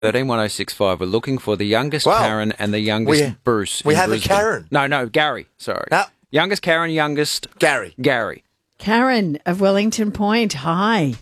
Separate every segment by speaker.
Speaker 1: 131065. We're looking for the youngest
Speaker 2: Well,
Speaker 1: Karen and the youngest Bruce.
Speaker 2: we
Speaker 1: in
Speaker 2: have a
Speaker 1: Brisbane.
Speaker 2: Karen.
Speaker 1: No, Gary. Sorry.
Speaker 2: No.
Speaker 1: Youngest Karen, youngest
Speaker 2: Gary.
Speaker 3: Karen of Wellington Point. Hi.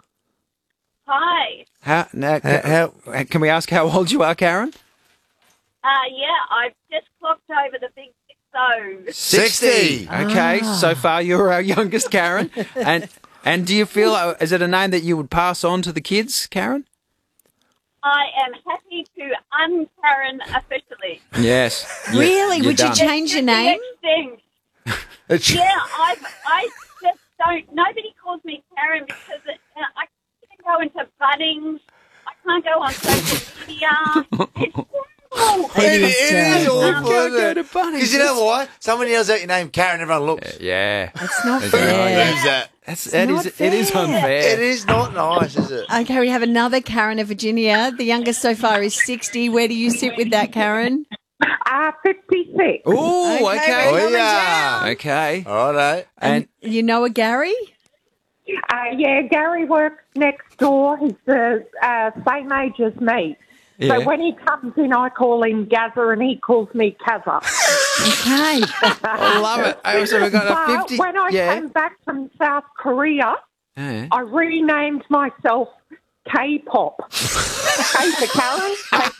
Speaker 4: Hi.
Speaker 1: Can we ask how old you are, Karen?
Speaker 4: Yeah, I've just clocked over the big 60.
Speaker 2: 60.
Speaker 1: Okay, so far you're our youngest Karen. And do you feel, is it a name that you would pass on to the kids, Karen?
Speaker 4: I am happy to un-Karen officially.
Speaker 1: Yes.
Speaker 3: Really?
Speaker 1: You're
Speaker 3: Would you
Speaker 1: done.
Speaker 3: change your name?
Speaker 4: Yeah, I just don't. Nobody calls me Karen because I can't go into Bunnings. I can't go on social media. It's horrible.
Speaker 2: It is awful,
Speaker 1: Go
Speaker 2: isn't it?
Speaker 1: to Bunnings.
Speaker 2: Because you know why? Someone yells out your name, Karen, everyone looks.
Speaker 1: Yeah.
Speaker 3: It's not
Speaker 1: Is
Speaker 3: fair.
Speaker 2: Who's that?
Speaker 1: It is unfair.
Speaker 2: It is not nice, is it?
Speaker 3: Okay, we have another Karen of Virginia. The youngest so far is 60. Where do you sit with that, Karen?
Speaker 5: 56.
Speaker 1: Oh, okay.
Speaker 2: Oh, yeah.
Speaker 1: Okay.
Speaker 2: All right.
Speaker 1: And
Speaker 3: You know a Gary?
Speaker 5: Yeah, Gary works next door. He's the same age as me.
Speaker 1: Yeah.
Speaker 5: So when he comes in, I call him Gazza and he calls me Kazza.
Speaker 3: Okay.
Speaker 1: I love it. So we've got a
Speaker 5: But
Speaker 1: 50.
Speaker 5: when I came back from South Korea,
Speaker 1: Yeah.
Speaker 5: I renamed myself K-pop. K for Karen.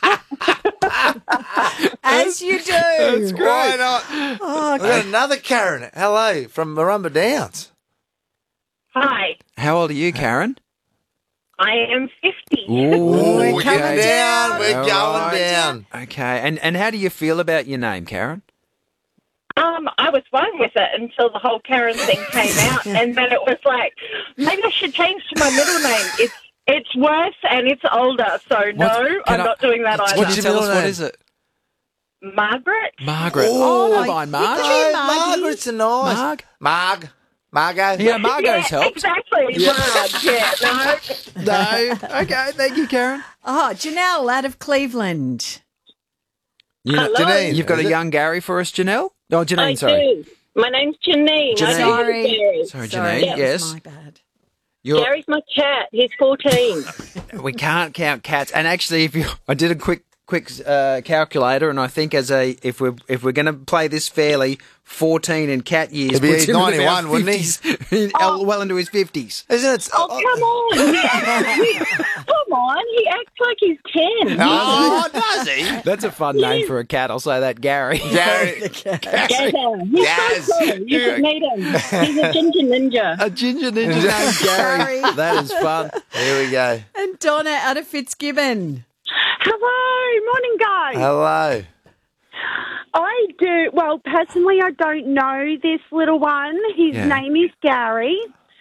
Speaker 3: As you do.
Speaker 1: That's great.
Speaker 2: Why not?
Speaker 3: Oh,
Speaker 2: We've got another Karen. Hello, from Marumba Downs.
Speaker 4: Hi,
Speaker 1: How old are you, Karen?
Speaker 4: I am 50.
Speaker 1: Ooh,
Speaker 2: We're getting down. We're
Speaker 1: All
Speaker 2: going
Speaker 1: right.
Speaker 2: down.
Speaker 1: Okay. And how do you feel about your name, Karen?
Speaker 4: I was fine with it until the whole Karen thing came out, and then it was like, maybe I should change to my middle name. It's worse and it's older, so no, I'm not doing that either.
Speaker 1: Can you tell us
Speaker 2: middle
Speaker 1: what
Speaker 2: name?
Speaker 1: is it?
Speaker 4: Margaret?
Speaker 1: Margaret.
Speaker 2: Oh,
Speaker 1: Oh, mind, Marg.
Speaker 3: Margie.
Speaker 2: Margaret's a nice.
Speaker 1: Marg.
Speaker 2: Margot.
Speaker 1: Yeah, Margot's helped.
Speaker 4: Exactly. Marg, yeah, no.
Speaker 1: No. Okay, thank you, Karen.
Speaker 3: Oh, Janelle out of Cleveland.
Speaker 2: Janine.
Speaker 1: You've got a
Speaker 2: is it?
Speaker 1: young Gary for us, Janelle? Oh, Janine,
Speaker 4: I
Speaker 1: sorry.
Speaker 4: do. My name's Janine.
Speaker 1: Janine.
Speaker 3: Sorry.
Speaker 1: Sorry, Janine.
Speaker 3: that was
Speaker 1: Yes.
Speaker 3: my bad.
Speaker 4: Gary's my cat. He's 14.
Speaker 1: We can't count cats. And actually, I did a quick calculator, and I think if we're going to play this fairly, 14 in cat years
Speaker 2: He'd be
Speaker 1: puts him in
Speaker 2: 91,
Speaker 1: about
Speaker 2: wouldn't he?
Speaker 1: 50s, well into his 50s.
Speaker 2: Isn't it?
Speaker 4: Oh, come on. Come on. He acts like he's 10.
Speaker 2: Oh, does he?
Speaker 1: That's a fun name for a cat. I'll say that, Gary.
Speaker 2: Gary.
Speaker 4: Gazza. He's
Speaker 2: Gaz.
Speaker 4: so cool. You should meet him. He's a ginger ninja.
Speaker 1: A ginger ninja named Gary.
Speaker 3: Sorry.
Speaker 1: That is fun.
Speaker 2: Here we go.
Speaker 3: And Donna out of Fitzgibbon.
Speaker 5: Hello, morning, guys.
Speaker 2: Hello.
Speaker 5: I do. Well, personally, I don't know this little one. His
Speaker 1: Yeah.
Speaker 5: name is Gary.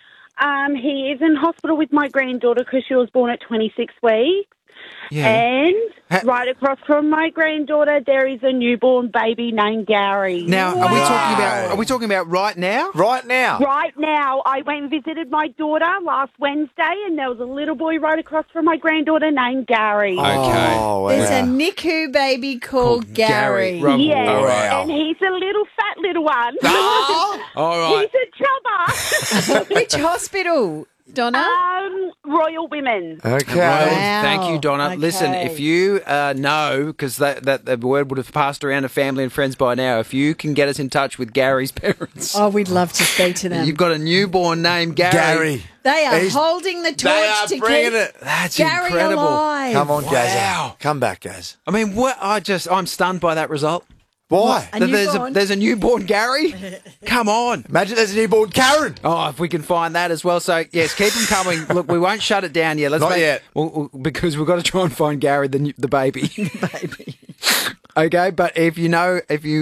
Speaker 5: He is in hospital with my granddaughter because she was born at 26 weeks.
Speaker 1: Yeah.
Speaker 5: And right across from my granddaughter, there is a newborn baby named Gary.
Speaker 1: Now, are we talking about right now?
Speaker 2: Right now.
Speaker 5: Right now, I went and visited my daughter last Wednesday, and there was a little boy right across from my granddaughter named Gary.
Speaker 1: Okay.
Speaker 2: Oh, wow.
Speaker 3: There's a NICU baby called Gary.
Speaker 1: Rob-
Speaker 5: Yeah,
Speaker 1: All right.
Speaker 5: and he's a little fat little one.
Speaker 2: Oh,
Speaker 1: All right.
Speaker 5: He's a chubber.
Speaker 3: Which hospital, Donna?
Speaker 5: Royal Women.
Speaker 2: okay.
Speaker 3: Wow.
Speaker 1: Thank you, Donna.
Speaker 3: Okay.
Speaker 1: Listen, if you know, because that the word would have passed around to family and friends by now, if you can get us in touch with Gary's parents.
Speaker 3: Oh, we'd love to speak to them.
Speaker 1: You've got a newborn named Gary.
Speaker 2: Gary.
Speaker 3: They are
Speaker 2: He's-
Speaker 3: holding the torch
Speaker 2: They are
Speaker 3: to
Speaker 2: bringing
Speaker 3: keep
Speaker 2: it.
Speaker 1: That's
Speaker 3: Gary
Speaker 1: incredible.
Speaker 3: alive.
Speaker 2: Come on, Gaz.
Speaker 1: Wow.
Speaker 2: Come back, Gaz.
Speaker 1: I mean, I'm stunned by that result.
Speaker 2: Why?
Speaker 3: A
Speaker 1: That
Speaker 3: newborn?
Speaker 1: there's a newborn Gary. Come on.
Speaker 2: Imagine there's a newborn Karen.
Speaker 1: Oh, if we can find that as well. So, yes, keep them coming. Look, we won't shut it down yet.
Speaker 2: Not yet.
Speaker 1: Because we've got to try and find Gary, the baby. Okay, but if you know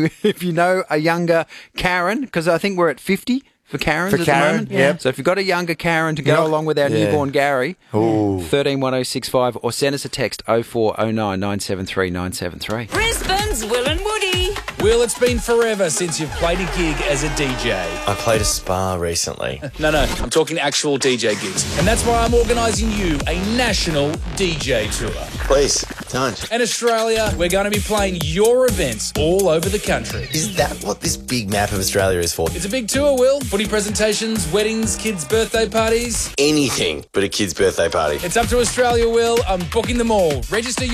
Speaker 1: a younger Karen, because I think we're at 50 for Karens
Speaker 2: For
Speaker 1: at
Speaker 2: Karen,
Speaker 1: the moment.
Speaker 2: yep.
Speaker 1: So if you've got a younger Karen to go
Speaker 2: You know-
Speaker 1: along with our
Speaker 2: yeah.
Speaker 1: newborn Gary,
Speaker 2: Ooh.
Speaker 1: 131065, or send us a text 0409 973 973.
Speaker 6: Brisbane's Will and Woody. Will, it's been forever since you've played a gig as a DJ.
Speaker 7: I played a spa recently.
Speaker 6: No, I'm talking actual DJ gigs. And that's why I'm organising you a national DJ tour.
Speaker 7: Please, don't.
Speaker 6: In Australia, we're going to be playing your events all over the country.
Speaker 7: Is that what this big map of Australia is for?
Speaker 6: It's a big tour, Will. Footy presentations, weddings, kids' birthday parties.
Speaker 7: Anything but a kid's birthday party.
Speaker 6: It's up to Australia, Will. I'm booking them all. Register